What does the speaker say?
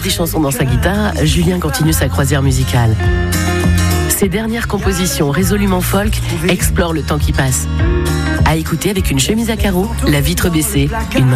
des chansons dans sa guitare, Julien continue sa croisière musicale. Ses dernières compositions résolument folk explorent le temps qui passe. À écouter avec une chemise à carreaux, la vitre baissée, une